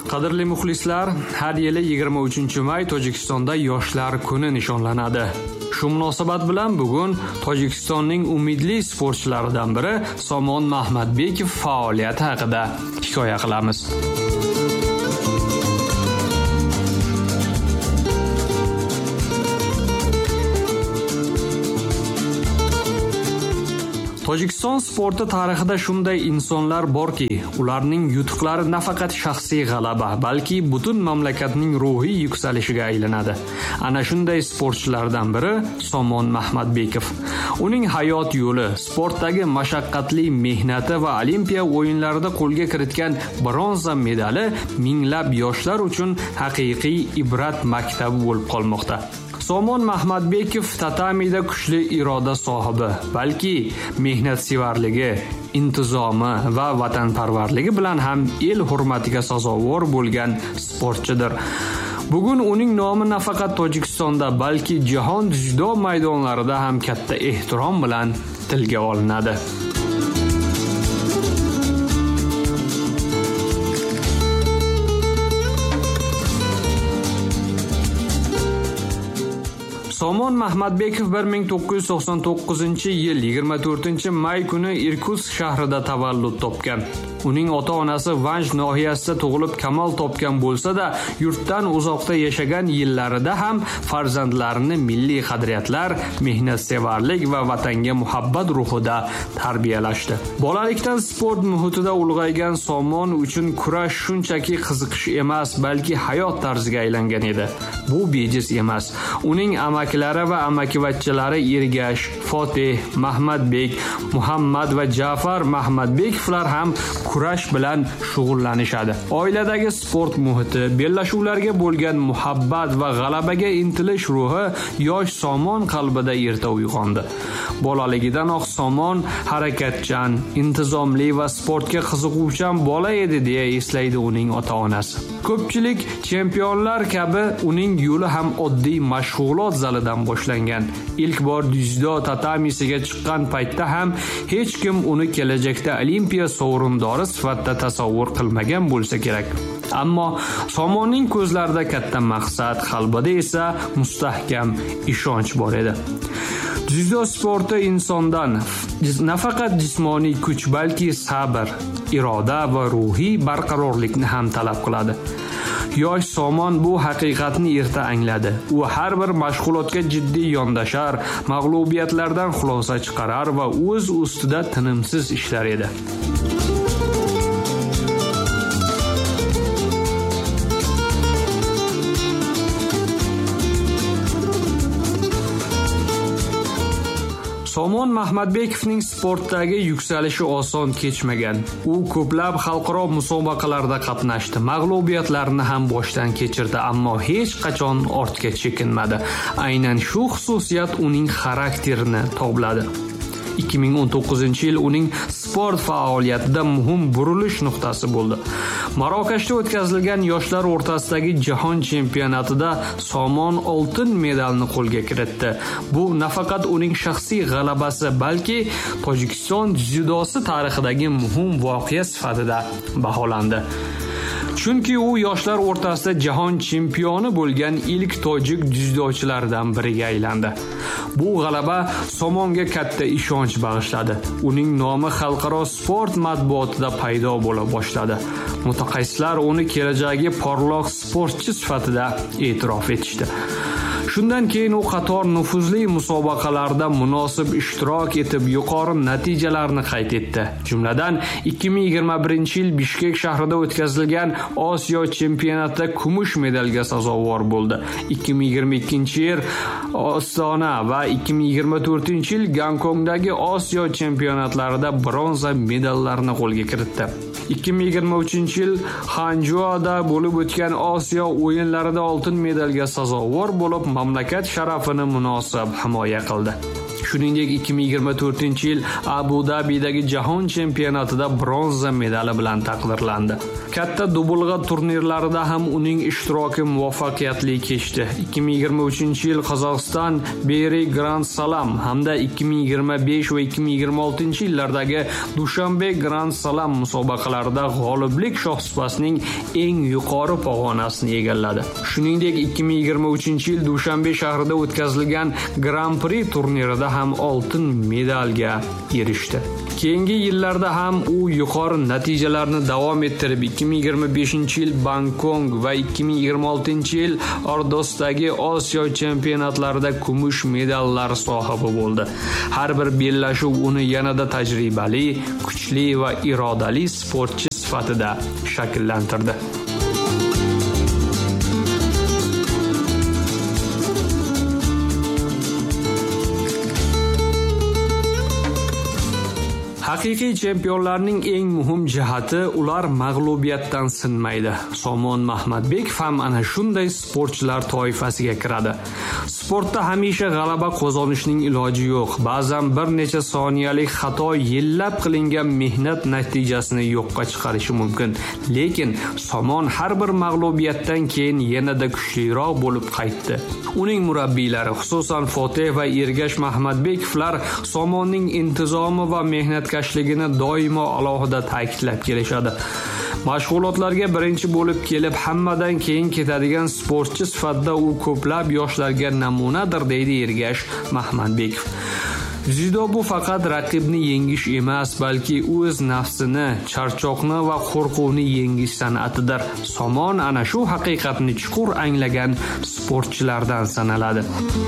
Qadrli muxlislar, har yili 23-may Tojikistonda Yoshlar kuni nishonlanadi. Shu munosabat bilan bugun Tojikistonning umidli sportchilaridan biri Somon Mahmadbekov faoliyati haqida hikoya qilamiz. Tojikiston sporti tarixida shunday insonlar borki, ularning yutuqlari nafaqat shaxsiy g'alaba, balki butun mamlakatning ruhiy yuksalishiga aylanadi. Ana shunday sportchilardan biri Somon Mahmadbekov. Uning hayot yo'li, sportdagi mashaqqatli mehnati va Olimpiya o'yinlarida qo'lga kiritgan bronza medali minglab yoshlar uchun haqiqiy ibrat maktabi bo'lib qolmoqda. Somon Mahmadbekov tatamida kuchli iroda sohibi, balki mehnatsevarligi, intizomi va vatanparvarligi bilan ham el hurmatiga sazovor bo'lgan sportchidir. Bugun uning nomi nafaqat Tojikistonda, balki jahon dzyudo maydonlarida ham katta ehtirom bilan tilga olinadi. Somon Mahmadbekov 1999-yil 24-may kuni Irkutsk shahrida tavallud topgan. Uning ota-onasi Vanj nohiyasida tug'ilib kamal topgan bo'lsa-da, yurtdan uzoqda yashagan yillarida ham farzandlarini milliy qadriyatlar, mehnatsevarlik va vatanga muhabbat ruhida tarbiyalashdi. Bolalikdan sport muhitida ulg'aygan Somon uchun kurash shunchaki qiziqish emas, balki hayot tarziga aylangan edi. Bu bejiz emas. Uning amakilari va amakivachchalari Ergash, Fotih, Mahmadbek, Muhammad va Ja'far Mahmadbekovlar ham kurash bilan shug'ullanishadi. Oiladagi sport muhiti, bellashuvlarga bo'lgan muhabbat va g'alabaga intilish ruhi yosh Somon qalbida erta uyg'ondi. Bolaligidanoq Somon harakatchan, intizomli va sportga qiziquvchan bola edi deya eslaydi uning ota-onasi. Ko'pchilik chempionlar kabi uning yo'li ham oddiy mashg'ulot zalidan boshlangan. Ilk bor dzyudo tatamisiga chiqqan paytda ham hech kim uni kelajakda Olimpiya sovrindori sifatida tasavvur qilmagan bo'lsa kerak. Ammo Somonning ko'zlarida katta maqsad, qalbida esa mustahkam ishonch bor edi. Dzyudo sporti insondan nafaqat jismoniy kuch, balki sabr, iroda va ruhiy barqarorlikni ham talab qiladi. Yosh Somon bu haqiqatni erta angladi. U har bir mashg'ulotga jiddiy yondashar, mag'lubiyatlardan xulosa chiqarar va o'z ustida tinimsiz ishlar edi. Somon Mahmadbekovning sportdagi yuksalishi oson kechmagan. U ko'plab xalqaro musobaqalarda qatnashdi, mag'lubiyatlarni ham boshdan kechirdi, ammo hech qachon ortga chekinmadi. Aynan shu xususiyat uning xarakterini tobladi. 2019-yil uning sport faoliyatida muhim burilish nuqtasi bo'ldi. Marokashda o'tkazilgan yoshlar o'rtasidagi jahon chempionatida Somon oltin medalni qo'lga kiritdi. Bu nafaqat uning shaxsiy g'alabasi, balki Tojikiston dzyudosi tarixidagi muhim voqea sifatida baholandi. Chunki u yoshlar o'rtasida jahon chempioni bo'lgan ilk tojik dzyudochilardan biriga aylandi. Bu g'alaba Somonga katta ishonch bag'ishladi. Uning nomi xalqaro sport matbuotida paydo bo'la boshladi. Mutaxassislar uni kelajagi porloq sportchi sifatida e'tirof etishdi. Shundan keyin u qator nufuzli musobaqalarda munosib ishtirok etib, yuqori natijalarni qayd etdi. Jumladan 2021-yil Bishkek shahrida o'tkazilgan Osiyo chempionatida kumush medalga sazovor bo'ldi. 2022-yil Ostona va 2024-yil Gonkongdagi Osiyo chempionatlarida bronza medallarni qo'lga kiritdi. 2023-yil Hanjuada bo'lib o'tgan Osiyo o'yinlarida oltin medalga sazovor bo'lib, mamlakat sharafini munosib himoya qildi. Shuningdek, 2024-yil Abu Dabidagi jahon chempionatida bronza medali bilan taqdirlandi. Katta dubulg'a turnirlarida ham uning ishtiroki muvaffaqiyatli kechdi. 2023-yil Qozog'iston Beri Grand Slam hamda 2025 va 2026-yillardagi Dushanbe Grand Slam musobaqalarida g'oliblik shohsupasining eng yuqori pog'onasini egalladi. Shuningdek, 2023-yil Dushanbe shahrida o'tkazilgan Grand Prix turnirida ham oltin medalga erishdi. Keyingi yillarda ham u yuqori natijalarni davom ettirib, 2025-yil Bangkok va 2026-yil Ordosdagi Osiyo chempionatlarida kumush medallar sohibi bo'ldi. Har bir bellashuv uni yanada tajribali, kuchli va irodali sportchi sifatida shakllantirdi. Haqiqiy chempionlarning eng muhim jihati ular mag'lubiyatdan sinmaydi. Somon Mahmadbekov ham ana shunday sportchilar toifasiga kiradi. Sportda hamisha g'alaba qozonishning iloji yo'q. Ba'zan bir necha soniyalik xato yillab qilingan mehnat natijasini yo'qqa chiqarishi mumkin. Lekin Somon har bir mag'lubiyatdan keyin yanada kuchliroq bo'lib qaytdi. Uning murabbiylari, xususan Foteh va Ergash Mahmadbekovlar Somonning intizomi va mehnatkashligini doimo alohida ta'kidlab kelishadi. Mashg'ulotlarga birinchi bo'lib kelib, hammadan keyin ketadigan sportchi sifatida u ko'plab yoshlarga namunadir, deydi Ergash Mahmadbekov. Judo bu faqat raqibni yengish emas, balki o'z nafsini, charchoqni va qo'rquvni yengish san'atidir. Somon ana shu haqiqatni chuqur anglagan sportchilardan sanaladi.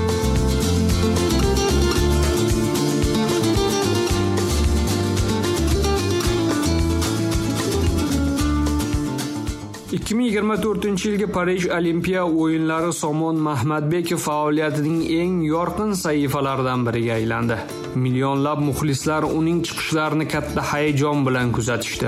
...2024-yilgi Parij Olimpiya o'yinlari Somon Mahmadbekov faoliyatining eng yorqin sahifalaridan biriga aylandi. Millionlab muxlislar uning chiqishlarini katta hayajon bilan kuzatishdi.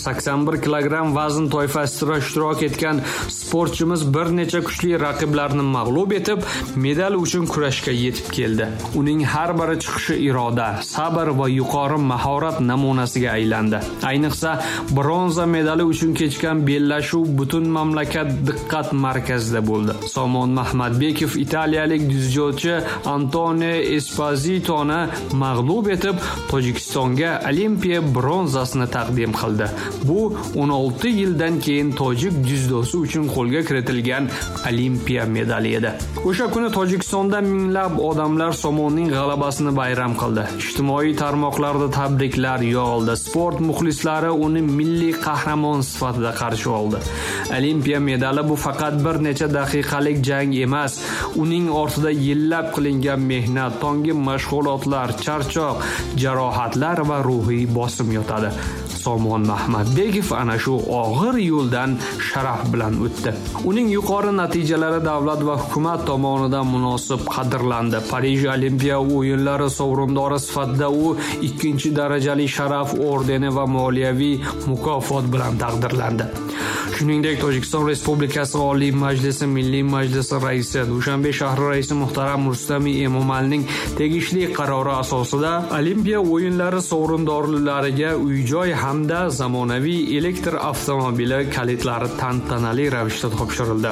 81 kilogramm vazn toifasida ishtirok etgan sportchimiz bir necha kuchli raqiblarni mag'lub etib, medal uchun kurashga yetib keldi. Uning har bir chiqishi iroda, sabr va yuqori mahorat namunasiga aylandi. Ayniqsa, bronza medali uchun kechgan bellashuv butun mamlakat diqqat markazida bo'ldi. Somon Mahmadbekov italiyalik dzyudochi Antonio Espositoni mag'lub etib, Tojikistonga Olimpiya bronzasini taqdim qildi. Bu 16 yildan keyin tojik dzyudosi uchun qo'lga kiritilgan Olimpiya medali edi. O'sha kuni Tojikistonda minglab odamlar Somonning g'alabasini bayram qildi. Ijtimoiy tarmoqlarda tabriklar yog'ildi. Sport muxlislari uni milliy qahramon sifatida qarshi oldi. Olimpiya medali bu faqat bir necha daqiqalik jang emas, uning ortida yillab qilingan mehnat, tongi mashg'ulotlar, charchoq, jarohatlar va ruhiy bosim yotadi. Somon Mahmadbekov ana shu og'ir yo'ldan sharaf bilan o'tdi. Uning yuqori natijalari davlat va hukumat tomonidan munosib qadrlandi. Parij Olimpiya o'yinlari sovrindori sifatida u 2-darajali sharaf ordeni va moliyaviy mukofot bilan taqdirlandi. Shuningdek, Tojikiston Respublikasi Oliy Majlisi Milliy Majlisi raisi, Dushanbe shahri raisi muhtaram Rustami Emomalning tegishli qarori asosida Olimpiya o'yinlari sovrindorlariga uy-joy hamda zamonaviy elektr avtomobili kalitlari tantanali ravishda topshirildi.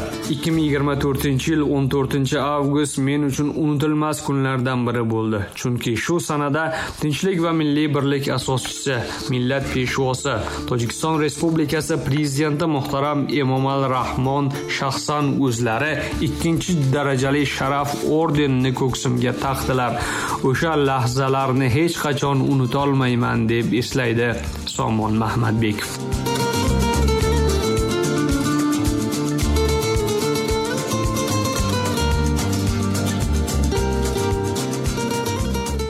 2024-yil 14-avgust men uchun unutilmas kunlardan biri bo'ldi. Chunki shu sanada Tinchlik va milliy birlik asoschisi, millat peshvosi, Tojikiston Respublikasi prezidenti muhtaram Emomal Rahmon shaxsan o'zlari 2-darajali sharaf ordenini ko'ksimga taqdilar. O'sha lahzalarni hech qachon unuta olmayman deb eslaydi Somon Mahmadbekov. Bugun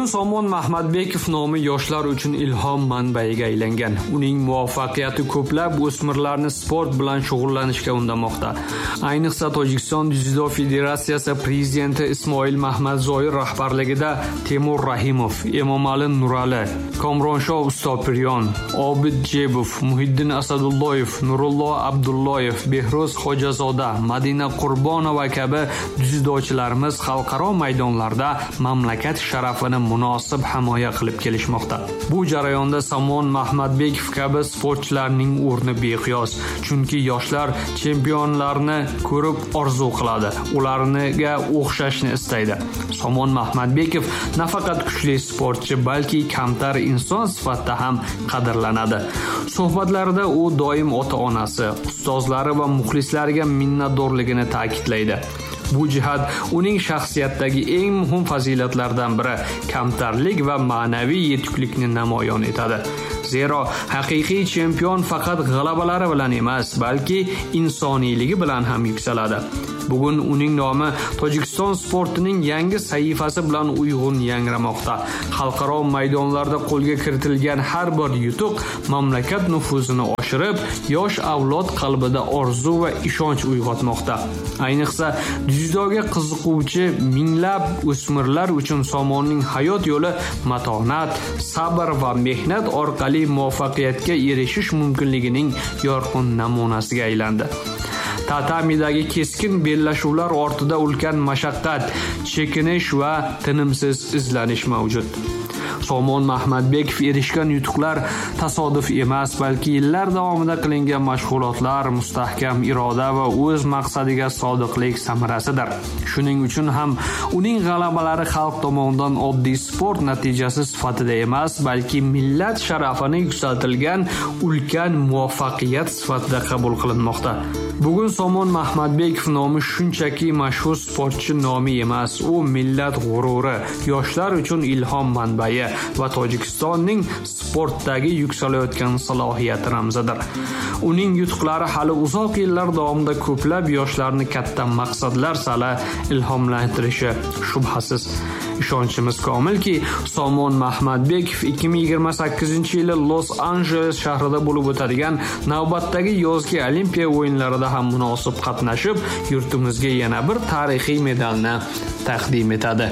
Bugun Somon Mahmadbekov nomi yoshlar uchun ilhom manbaiga aylangan. Uning muvaffaqiyati ko'plab o'smirlarni sport bilan shug'ullanishga undamoqda. Ayniqsa Tojikiston Dzyudo Federatsiyasi prezidenti Ismoil Mahmadzoir rahbarligida Temur Rahimov, Emomali Nurali, Komronsho Ustopiryon, Obid Jebov, Muhiddin Asadulloyev, Nurullo Abdullayev, Behruz Xojazoda, Madina Qurbonova kabi dzyudochilarimiz xalqaro maydonlarda mamlakat sharafini munosib himoya qilib kelishmoqda. Bu jarayonda Somon Mahmadbekov kabi sportchilarning o'rni beqiyos, chunki yoshlar chempionlarni ko'rib orzu qiladi, ularga o'xshashni istaydi. Somon Mahmadbekov nafaqat kuchli sportchi, balki kamtar inson sifatida ham qadrlanadi. Suhbatlarida u doim ota-onasi, ustozlari va muxlislariga minnatdorligini ta'kidlaydi. Bu jihat uning shaxsiyatidagi eng muhim fazilatlardan biri, kamtarlik va ma'naviy yetuklikni namoyon etadi. Zero haqiqiy chempion faqat g'alabalari bilan emas, balki insoniyligi bilan ham yuksaladi. Bugun uning nomi Tojikiston sportining yangi sahifasi bilan uyg'un yangramoqda. Xalqaro maydonlarda qo'lga kiritilgan har bir yutuq mamlakat nufuzini oshirib, yosh avlod qalbida orzu va ishonch uyg'otmoqda. Ayniqsa dzyudoga qiziquvchi minglab o'smirlar uchun Somonning hayot yo'li matonat, sabr va mehnat orqali muvaffaqiyatga erishish mumkinligining yorqin namunasiga aylandi. Tatamidagi keskin bellashuvlar ortida ulkan mashaqqat, chekinish va tinimsiz izlanish mavjud. Somon Mahmadbekov erishgan yutuqlar tasodif emas, balki yillar davomida qilingan mashg'ulotlar, mustahkam iroda va o'z maqsadiga sodiqlik samarasidir. Shuning uchun ham uning g'alabalari xalq tomonidan oddiy sport natijasi sifatida emas, balki millat sharafini yuksaltilgan ulkan muvaffaqiyat sifatida qabul qilinmoqda. Bugun Somon Mahmadbekov nomi shunchaki mashhur sportchi nomi emas, u millat g'ururi, yoshlar uchun ilhom manbai va Tojikistonning sportdagi yuksalayotgan salohiyati ramzidir. Uning yutuqlari hali uzoq yillar davomida ko'plab yoshlarni katta maqsadlar sari ilhomlantirishi shubhasiz. Ishonchimiz komilki, Somon Mahmadbekov 2028-yili Los Anjeles shahrida bo'lib o'tadigan navbatdagi yozgi Olimpiya o'yinlarida ham munosib qatnashib, yurtimizga yana bir tarixiy medalni taqdim etadi.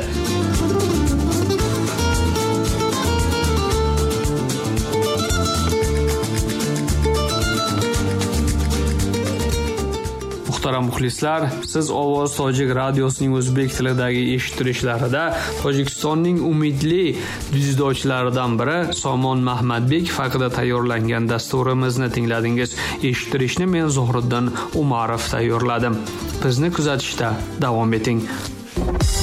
Muhtaram muxlislar, siz Ovoz Tojik radiosining o'zbek tilidagi eshittirishlarida Tojikistonning umidli dzyudochlaridan biri Somon Mahmadbekov haqida tayyorlangan dasturimizni tingladingiz. Eshittirishni men Zuhriddin Umarov tayyorladim. Bizni kuzatishda davom eting.